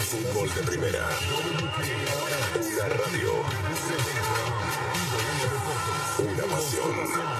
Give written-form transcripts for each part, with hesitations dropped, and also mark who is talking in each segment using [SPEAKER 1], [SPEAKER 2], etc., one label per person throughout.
[SPEAKER 1] Fútbol de Primera. Una radio. Una pasión.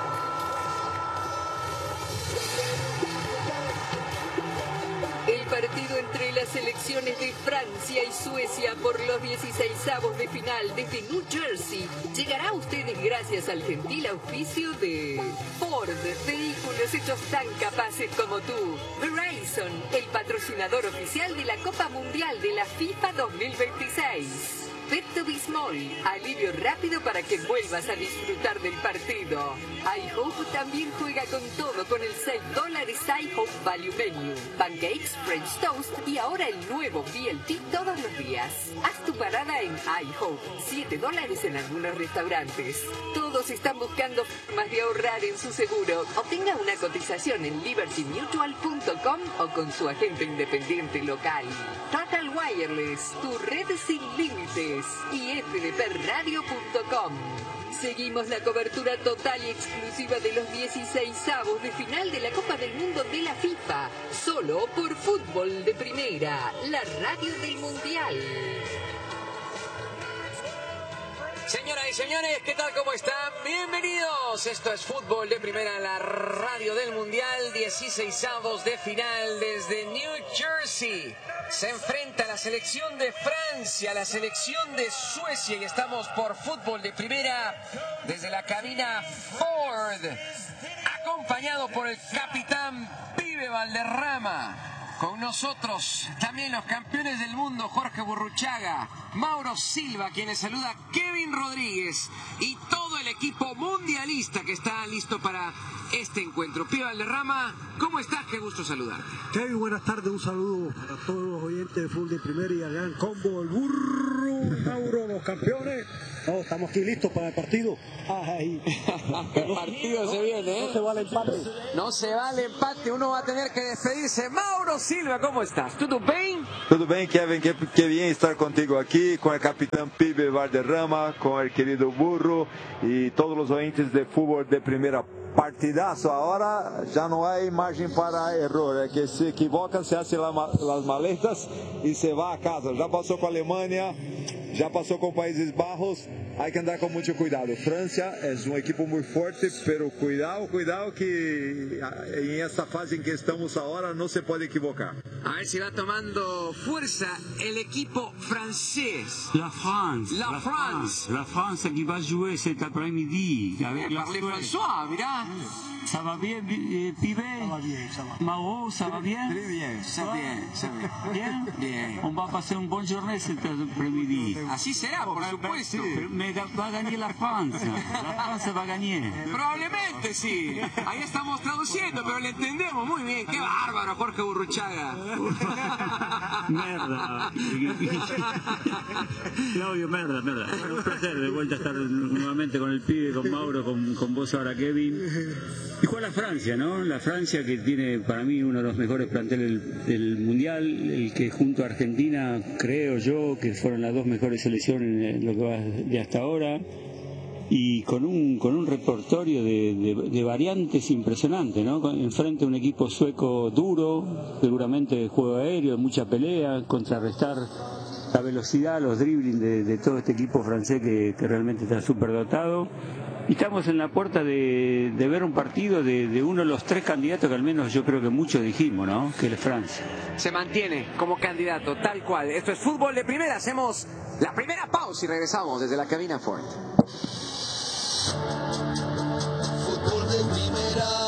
[SPEAKER 2] El partido entre las selecciones de Francia y Suecia por los 16avos de final desde New Jersey llegará a ustedes gracias al gentil auspicio de Ford, vehículos hechos tan capaces como tú. Verizon, el patrocinador oficial de la Copa Mundial de la FIFA 2026. Pepto Bismol, alivio rápido para que vuelvas a disfrutar del partido. iHope también juega con todo con el $6 iHope Value Menu. Pancakes, French Toast y ahora el nuevo BLT todos los días. Haz tu parada en iHope, $7 en algunos restaurantes. Todos están buscando formas de ahorrar en su seguro. Obtenga una cotización en libertymutual.com o con su agente independiente local. Total Wireless, tu red sin límites. Y fdpradio.com. Seguimos la cobertura total y exclusiva de los 16avos de final de la Copa del Mundo de la FIFA, solo por Fútbol de Primera, la radio del Mundial.
[SPEAKER 3] Señoras y señores, ¿qué tal? ¿Cómo están? Bienvenidos. Esto es Fútbol de Primera, la radio del Mundial, 16avos de final desde New Jersey. Se enfrenta la selección de Francia, la selección de Suecia y estamos por Fútbol de Primera desde la cabina Ford, acompañado por el capitán Pibe Valderrama. Con nosotros también los campeones del mundo, Jorge Burruchaga, Mauro Silva, quienes saluda Kevin Rodríguez y todo el equipo mundialista que está listo para este encuentro. Pibe Valderrama, ¿cómo estás? Qué gusto saludarte.
[SPEAKER 4] Kevin, buenas tardes, un saludo para todos los oyentes de Fútbol de Primera y al gran combo, el Burro, Mauro, los campeones. No, estamos aquí listos para el partido. Ay.
[SPEAKER 3] El partido se viene, ¿eh?
[SPEAKER 4] No se vale empate.
[SPEAKER 3] No se vale empate, uno va a tener que despedirse. Mauro Silva, ¿cómo estás? ¿Tudo bem?
[SPEAKER 5] Tudo bem, Kevin? Que bien estar contigo aquí, con el capitán Pibe Valderrama, con el querido Burro y todos los oyentes de Fútbol de Primera. Partidazo, ahora ya no hay margen para error, que se equivocan, se hacen las maletas y se va a casa. Ya pasó con Alemania, ya pasó con Países Bajos, hay que andar con mucho cuidado. Francia es un equipo muy fuerte, pero cuidado que en esta fase en que estamos ahora no se puede equivocar.
[SPEAKER 3] A ver si va tomando fuerza el equipo francés.
[SPEAKER 6] La France. La France qui va jouer cet après-midi.
[SPEAKER 3] Parlez François, mirá.
[SPEAKER 6] Ça va bien, Pibe?
[SPEAKER 4] Ça va bien, ça va.
[SPEAKER 6] Mauro, ça va bien?
[SPEAKER 4] Très bien,
[SPEAKER 3] Ça bien.
[SPEAKER 6] Bien?
[SPEAKER 3] Bien.
[SPEAKER 6] On va passer une bonne journée cet après-midi.
[SPEAKER 3] Así será, por supuesto.
[SPEAKER 6] Mais va gagner la France. La France va gagner.
[SPEAKER 3] Probablemente sí. Ahí estamos traduciendo, pero le entendemos muy bien. Qué bárbaro, Jorge Burruchaga.
[SPEAKER 6] Merda. Claudio, merda. Bueno, un placer de vuelta estar nuevamente con el Pibe, con Mauro, con vos ahora, Kevin. Y juega la Francia, ¿no? La Francia que tiene para mí uno de los mejores planteles del Mundial, el que junto a Argentina, creo yo, que fueron las dos mejores selecciones en lo que va de hasta ahora, y con un repertorio de variantes impresionante, ¿no? Enfrente a un equipo sueco duro, seguramente de juego aéreo, de mucha pelea, contrarrestar la velocidad, los dribbling de todo este equipo francés que realmente está súper dotado. Y estamos en la puerta de ver un partido de uno de los tres candidatos que al menos yo creo que muchos dijimos, ¿no? Que es Francia.
[SPEAKER 3] Se mantiene como candidato, tal cual. Esto es Fútbol de Primera. Hacemos la primera pausa y regresamos desde la cabina Ford.
[SPEAKER 1] Fútbol de Primera.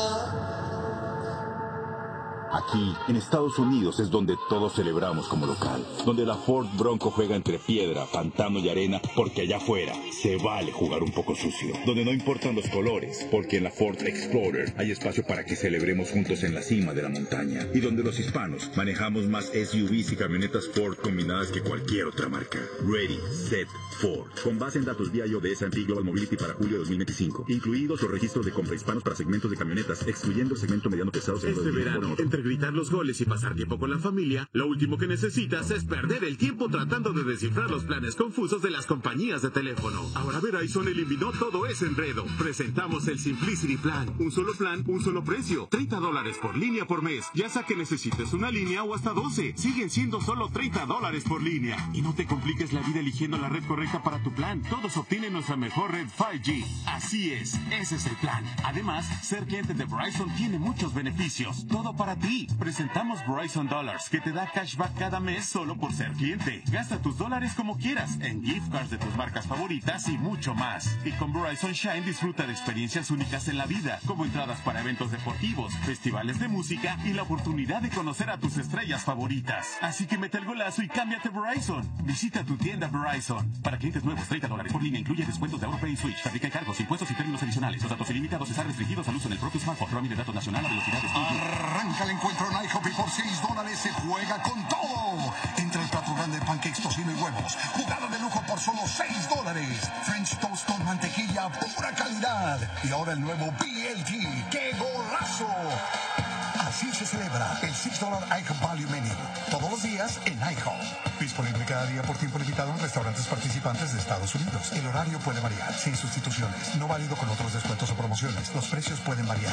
[SPEAKER 7] Aquí, en Estados Unidos, es donde todos celebramos como local. Donde la Ford Bronco juega entre piedra, pantano y arena, porque allá afuera se vale jugar un poco sucio. Donde no importan los colores, porque en la Ford Explorer hay espacio para que celebremos juntos en la cima de la montaña. Y donde los hispanos manejamos más SUVs y camionetas Ford combinadas que cualquier otra marca. Ready, Set, Ford. Con base en datos vía iOS S&P Global Mobility para julio de 2025. Incluidos los registros de compra hispanos para segmentos de camionetas, excluyendo el segmento mediano pesado.
[SPEAKER 8] Este verano, entre gritar los goles y pasar tiempo con la familia, lo último que necesitas es perder el tiempo tratando de descifrar los planes confusos de las compañías de teléfono. Ahora Verizon eliminó todo ese enredo. Presentamos el Simplicity Plan. Un solo plan, un solo precio. $30 por línea por mes. Ya sea que necesites una línea o hasta 12. Siguen siendo solo $30 por línea. Y no te compliques la vida eligiendo la red correcta para tu plan. Todos obtienen nuestra mejor red 5G. Así es, ese es el plan. Además, ser cliente de Verizon tiene muchos beneficios. Todo para ti. Presentamos Verizon Dollars, que te da cashback cada mes solo por ser cliente. Gasta tus dólares como quieras, en gift cards de tus marcas favoritas y mucho más. Y con Verizon Shine disfruta de experiencias únicas en la vida, como entradas para eventos deportivos, festivales de música y la oportunidad de conocer a tus estrellas favoritas. Así que mete el golazo y cámbiate Verizon. Visita tu tienda Verizon. Para clientes nuevos, $30 por línea incluye descuentos de AutoPay y Switch. Fabrica y cargos, impuestos y términos adicionales. Los datos ilimitados están restringidos al uso en el propio smartphone. Roaming de datos nacional a velocidades.
[SPEAKER 1] Arranca el encuentro en IHOP y por $6 se juega con todo. Entre el plato grande de pancakes, tocino y huevos. Jugada de lujo por solo $6. French toast con mantequilla, pura calidad. Y ahora el nuevo BLT. ¡Qué golazo! Así se celebra el $6 IHOP Value Menu. Todos los días en IHOP. Disponible cada día por tiempo limitado en restaurantes participantes de Estados Unidos. El horario puede variar, sin sustituciones. No válido con otros descuentos o promociones. Los precios pueden variar.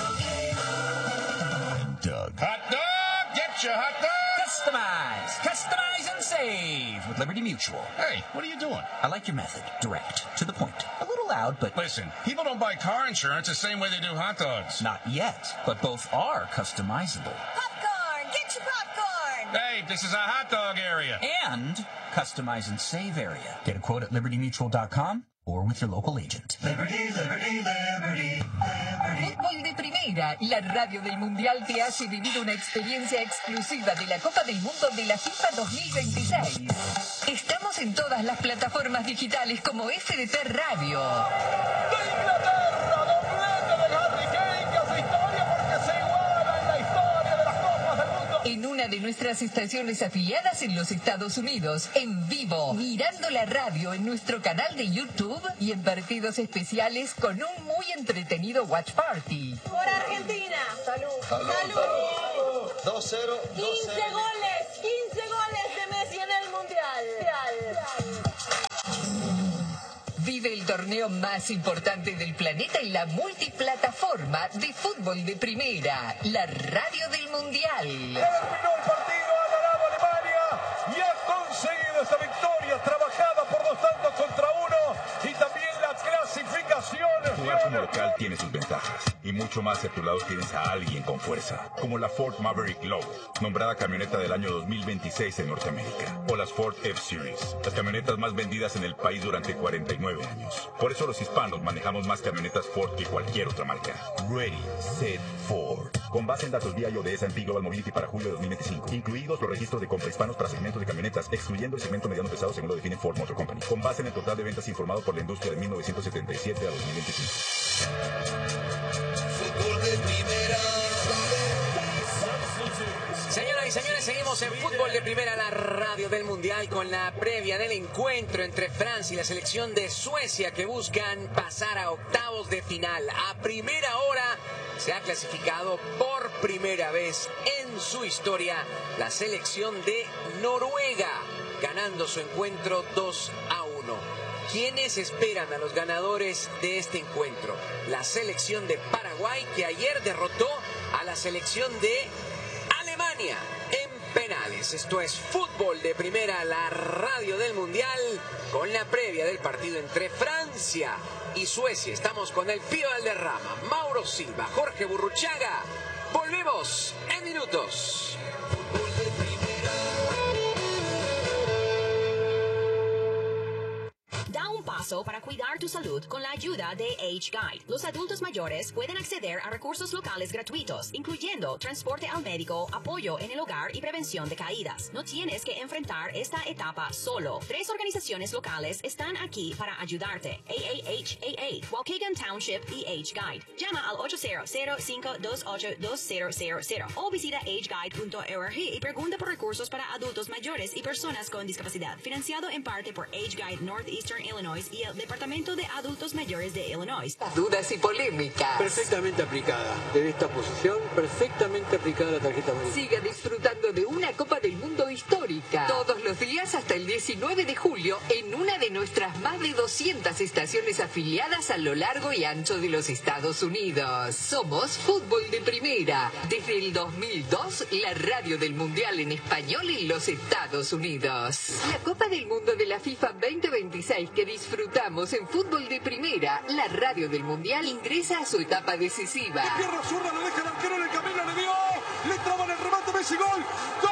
[SPEAKER 1] Doug.
[SPEAKER 9] Hot dog! Get your hot dog! Customize! Customize and save with Liberty Mutual.
[SPEAKER 1] Hey, what are you doing?
[SPEAKER 9] I like your method. Direct. To the point. A little loud, but...
[SPEAKER 1] Listen, people don't buy car insurance the same way they do hot dogs.
[SPEAKER 9] Not yet, but both are customizable.
[SPEAKER 10] Popcorn! Get your popcorn!
[SPEAKER 1] Hey, this is a hot dog area.
[SPEAKER 9] And customize and save area. Get a quote at libertymutual.com or with your local agent.
[SPEAKER 10] Liberty, liberty, liberty, liberty.
[SPEAKER 2] Fútbol de Primera, la radio del Mundial te hace vivir una experiencia exclusiva de la Copa del Mundo de la FIFA 2026. Estamos en todas las plataformas digitales como FDP Radio.
[SPEAKER 1] ¡De Inglaterra, doblete del Harry Kane, que hace historia porque se iguala en la historia de las Copas del Mundo!
[SPEAKER 2] En una de nuestras estaciones afiliadas en los Estados Unidos, en vivo, mirando la radio en nuestro canal de YouTube y en partidos especiales con un muy entretenido watch party.
[SPEAKER 10] Por Argentina. Salud. Salud.
[SPEAKER 11] 2-0. 15
[SPEAKER 10] goles. 15 goles de Messi en el Mundial.
[SPEAKER 2] Vive el torneo más importante del planeta en la multiplataforma de Fútbol de Primera, la radio del Mundial.
[SPEAKER 1] Terminó el partido, ha ganado Alemania y ha conseguido esta victoria trabajada por 2-1 y también la clasificación.
[SPEAKER 7] Jugar como local tiene sus ventajas y mucho más si a tu lado tienes a alguien con fuerza, como la Ford Maverick Low, nombrada camioneta del año 2026 en Norteamérica, o las Ford F-Series, las camionetas más vendidas en el país durante 49 años. Por eso los hispanos manejamos más camionetas Ford que cualquier otra marca. Ready, Set, Ford. Con base en datos BIOD de S&P Global Mobility para julio de 2025, incluidos los registros de compra hispanos para segmentos de camionetas, excluyendo el segmento mediano pesado según lo define Ford Motor Company, con base en el total de ventas informado por la industria de 1977 a 2025.
[SPEAKER 3] Señoras y señores, seguimos en Fútbol de Primera, la radio del Mundial, con la previa del encuentro entre Francia y la selección de Suecia, que buscan pasar a octavos de final. A primera hora se ha clasificado por primera vez en su historia la selección de Noruega, ganando su encuentro 2-1. ¿Quiénes esperan a los ganadores de este encuentro? La selección de Paraguay, que ayer derrotó a la selección de Alemania en penales. Esto es Fútbol de Primera, la radio del Mundial, con la previa del partido entre Francia y Suecia. Estamos con el Pío Valderrama, Mauro Silva, Jorge Burruchaga. Volvemos en minutos. Fútbol de Primera.
[SPEAKER 12] Da un paso para cuidar tu salud con la ayuda de Age Guide. Los adultos mayores pueden acceder a recursos locales gratuitos, incluyendo transporte al médico, apoyo en el hogar y prevención de caídas. No tienes que enfrentar esta etapa solo. 3 organizaciones locales están aquí para ayudarte: AAHAA, Waukegan Township y Age Guide. Llama al 800-528-2000 o visita ageguide.org y pregunta por recursos para adultos mayores y personas con discapacidad. Financiado en parte por Age Guide Northeastern Illinois y el Departamento de Adultos Mayores de Illinois.
[SPEAKER 2] Dudas y polémicas.
[SPEAKER 4] Perfectamente aplicada. De esta posición, perfectamente aplicada la tarjeta amarilla.
[SPEAKER 2] Siga disfrutando de una Copa del Mundo histórica. Todos los días hasta el 19 de julio en una de nuestras más de 200 estaciones afiliadas a lo largo y ancho de los Estados Unidos. Somos Fútbol de Primera. Desde el 2002, la radio del Mundial en español en los Estados Unidos. La Copa del Mundo de la FIFA 2026 que disfrutamos en Fútbol de Primera, la radio del Mundial ingresa a su etapa decisiva.
[SPEAKER 1] De pierna zurda, lo deja el arquero en el camino, le dio, le traba en el remate, Messi, gol. ¡Gol!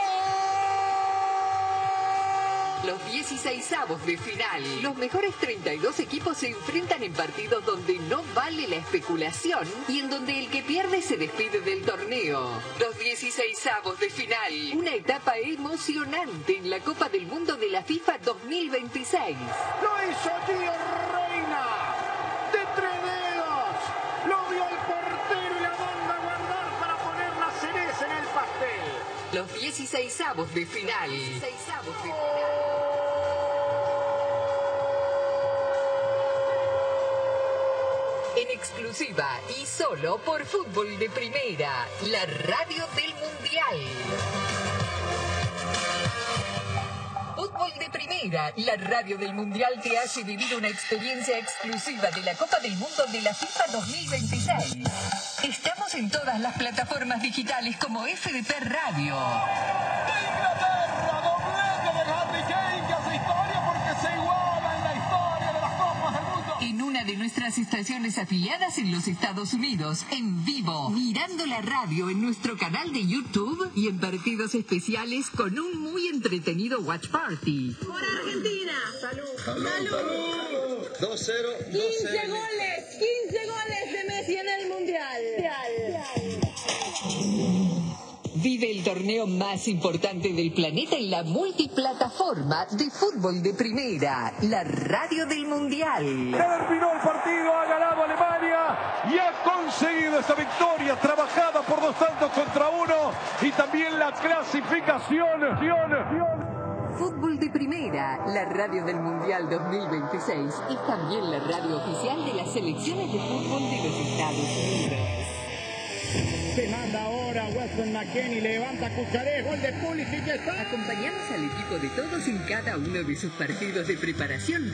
[SPEAKER 2] Los 16avos de final. Los mejores 32 equipos se enfrentan en partidos donde no vale la especulación y en donde el que pierde se despide del torneo. Los 16avos de final. Una etapa emocionante en la Copa del Mundo de la FIFA 2026.
[SPEAKER 1] Lo hizo Gio Reina. De 3 dedos. Lo vio el portero y la manda a guardar para poner la cereza en el pastel.
[SPEAKER 2] Los 16avos de final. 16avos de final. En exclusiva y solo por Fútbol de Primera, la radio del Mundial. Fútbol de Primera, la radio del Mundial te hace vivir una experiencia exclusiva de la Copa del Mundo de la FIFA 2026. Estamos en todas las plataformas digitales como FDP Radio.
[SPEAKER 1] Inglaterra, doblete de Harry Kane que hace historia porque se iguala en la historia de las Copas del Mundo.
[SPEAKER 2] En una de nuestras estaciones afiliadas en los Estados Unidos, en vivo, mirando la radio en nuestro canal de YouTube y en partidos especiales con un muy entretenido watch party.
[SPEAKER 10] ¡Por Argentina! ¡Salud! ¡Salud!
[SPEAKER 11] 2-0.
[SPEAKER 10] 15 goles de Messi en el Mundial.
[SPEAKER 2] Vive el torneo más importante del planeta en la multiplataforma de Fútbol de Primera, la radio del Mundial.
[SPEAKER 1] Terminó el partido, ha ganado Alemania y ha conseguido esta victoria trabajada por 2-1 y también la clasificación.
[SPEAKER 2] Fútbol de Primera, la radio del Mundial 2026 y también la radio oficial de las selecciones de fútbol de los Estados Unidos.
[SPEAKER 13] Se manda ahora Weston McKennie, levanta Cucharé, gol de Pulisic, ya está.
[SPEAKER 2] Acompañamos al equipo de todos en cada uno de sus partidos de preparación